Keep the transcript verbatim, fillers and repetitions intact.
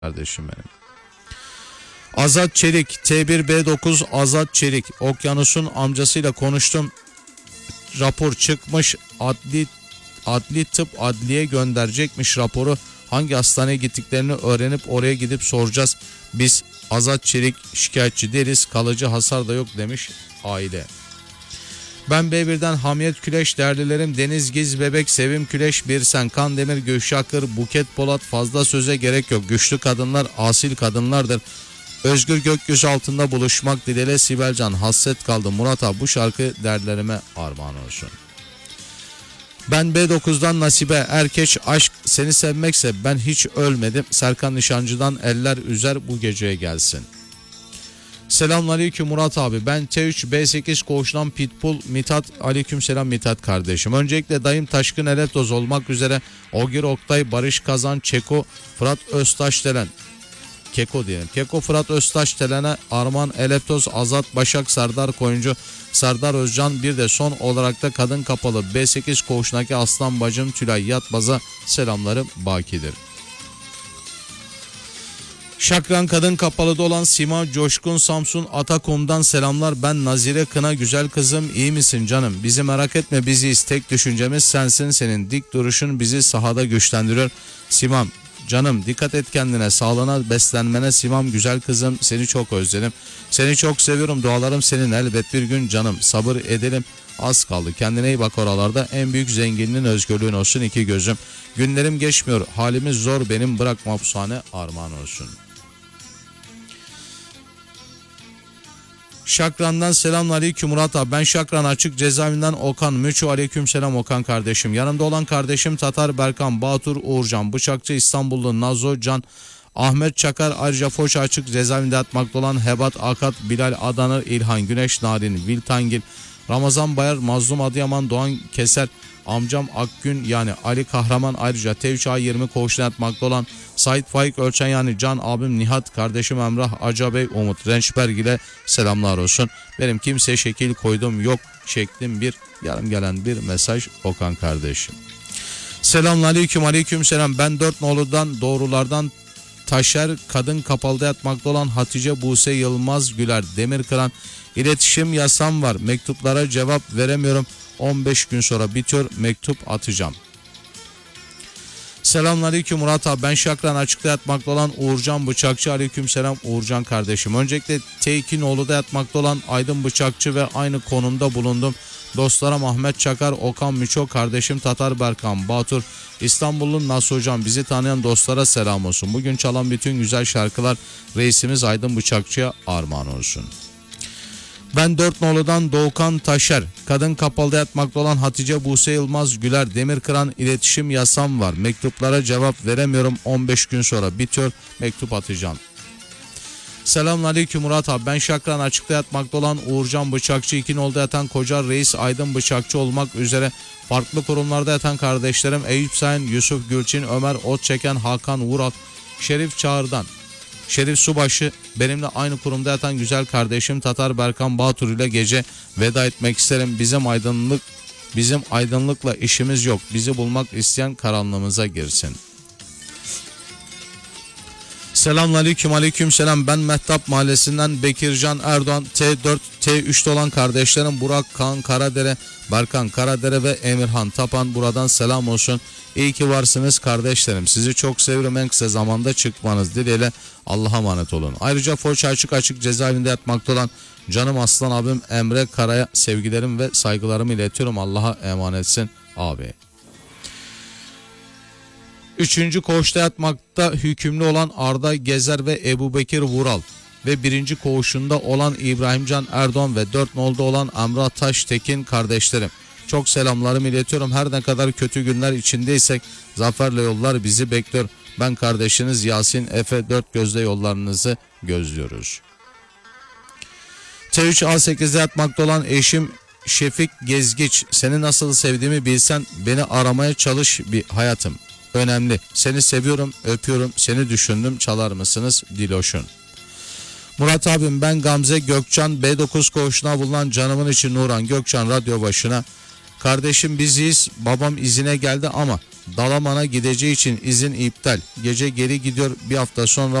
kardeşim benim. Azat Çelik T bir B dokuz Azat Çelik Okyanus'un amcasıyla konuştum. Rapor çıkmış, adli adli tıp adliye gönderecekmiş raporu. Hangi hastaneye gittiklerini öğrenip oraya gidip soracağız. Biz Azat Çelik şikayetçi değiliz, kalıcı hasar da yok demiş aile. Ben B bir'den Hamiyet Küleş, değerlilerim Deniz Giz Bebek, Sevim Küleş, Birsen Kandemir, Gülşakır, Buket Polat, fazla söze gerek yok. Güçlü kadınlar asil kadınlardır. Özgür gökyüzü altında buluşmak dileğiyle Sibelcan, hasret kaldı Murat abi, bu şarkı derlerime armağan olsun. Ben B dokuz'dan Nasibe Erkeç, aşk seni sevmekse ben hiç ölmedim. Serkan Nişancı'dan eller üzer bu geceye gelsin. Selamünaleyküm Murat abi, ben T üç B sekiz koğuştan Pitbull Mithat. Aleykümselam Mithat kardeşim. Öncelikle dayım Taşkın Eleptoz olmak üzere Ogir Oktay, Barış Kazan, Çeko, Fırat Öztaş Telen, Keko diyelim. Keko, Fırat Öztaş Telen'e Arman Eleptoz, Azat Başak, Serdar Koyuncu, Serdar Özcan, bir de son olarak da kadın kapalı B sekiz koğuşundaki aslan bacım Tülay Yatbaz'a selamlarım bakidir. Şakran kadın kapalıda olan Sima Coşkun Samsun Atakom'dan selamlar. Ben Nazire Kına, güzel kızım iyi misin canım? Bizi merak etme, biziyiz, tek düşüncemiz sensin, senin dik duruşun bizi sahada güçlendiriyor. Simam canım, dikkat et kendine, sağlığına, beslenmene. Simam güzel kızım, seni çok özledim. Seni çok seviyorum, dualarım senin, elbet bir gün canım, sabır edelim, az kaldı. Kendine iyi bak, oralarda en büyük zenginliğin özgürlüğün olsun iki gözüm. Günlerim geçmiyor, halimiz zor benim, bırak mahpushane armağan olsun. Şakran'dan selamünaleyküm Murat abi. Ben Şakran Açık Cezaevinden Okan Müçü. Aleykümselam Okan kardeşim. Yanımda olan kardeşim Tatar Berkan, Batur Uğurcan, Bıçakçı İstanbullu Nazo Can, Ahmet Çakar. Ayrıca Foça Açık Cezaevinde yatmakta olan Hebat Akat, Bilal Adanır, İlhan Güneş, Narin Viltangil, Ramazan Bayar, Mazlum Adıyaman, Doğan Keser, amcam Akgün yani Ali Kahraman. Ayrıca T üç A yirmi koğuşuna yatmakta olan Sait Faik Ölçen yani Can abim Nihat, kardeşim Emrah Acabey, Umut Rençberg ile selamlar olsun. Benim kimseye şekil koydum yok şeklim bir, yarım gelen bir mesaj Okan kardeşim. Selamünaleyküm. Aleyküm selam. Ben dört noludan doğrulardan Taşer kadın kapalıda yatmakta olan Hatice Buse Yılmaz Güler Demirkıran, iletişim yasam var, mektuplara cevap veremiyorum, on beş gün sonra bitiyor, mektup atacağım. Selamünaleyküm Murat abi, ben Şakran Açık'ta yatmakta olan Uğurcan Bıçakçı. Aleykümselam Uğurcan kardeşim. Öncelikle T iki Nolu'da yatmakta olan Aydın Bıçakçı ve aynı konumda bulundum. Dostlarım Ahmet Çakar, Okan Müço, kardeşim Tatar Berkan, Batur, İstanbul'un Nas Hocam, bizi tanıyan dostlara selam olsun. Bugün çalan bütün güzel şarkılar reisimiz Aydın Bıçakçı'ya armağan olsun. Ben dört noludan Doğukan Taşer, kadın kapalıda yatmakta olan Hatice Buse Yılmaz Güler Demirkıran, iletişim yasam var, mektuplara cevap veremiyorum, on beş gün sonra bitiyor, mektup atacağım. Selamünaleyküm Murat abi, ben Şakran Açık'ta yatmakta olan Uğurcan Bıçakçı, iki nolda yatan koca reis Aydın Bıçakçı olmak üzere farklı kurumlarda yatan kardeşlerim Eyüp Sayın, Yusuf Gülçin, Ömer Otçeken, Hakan Vural, Şerif Çağır'dan, Şerif Subaşı, benimle aynı kurumda yatan güzel kardeşim Tatar Berkan Batur ile gece veda etmek isterim. Bizim aydınlık, bizim aydınlıkla işimiz yok. Bizi bulmak isteyen karanlığımıza girsin. Selamünaleyküm. Aleykümselam. Ben Mehtap Mahallesi'nden Bekircan Erdoğan. T dört T üç'te olan kardeşlerim Burak Kaan Karadere, Berkan Karadere ve Emirhan Tapan, buradan selam olsun. İyi ki varsınız kardeşlerim. Sizi çok seviyorum. En kısa zamanda çıkmanız dileğiyle, Allah'a emanet olun. Ayrıca Foça Açık Açık Cezaevinde yatmakta olan canım aslan abim Emre Kara'ya sevgilerim ve saygılarımı iletiyorum. Allah'a emanetsin abi. Üçüncü koğuşta yatmakta hükümlü olan Arda Gezer ve Ebubekir Vural ve birinci koğuşunda olan İbrahimcan Erdoğan ve dört nolda olan Emrah Taştekin kardeşlerim. Çok selamlarımı iletiyorum. Her ne kadar kötü günler içindeysek zaferle yollar bizi bekliyor. Ben kardeşiniz Yasin Efe, dört gözle yollarınızı gözlüyoruz. T üç A sekiz'de yatmakta olan eşim Şefik Gezgiç, seni nasıl sevdiğimi bilsen, beni aramaya çalış bir hayatım. Önemli. Seni seviyorum, öpüyorum, seni düşündüm, çalar mısınız Diloş'un. Murat abim, ben Gamze Gökçen, B dokuz koğuşuna bulunan canımın içi Nuran Gökçen radyo başına. Kardeşim biziz, babam izine geldi ama Dalaman'a gideceği için izin iptal. Gece geri gidiyor, bir hafta sonra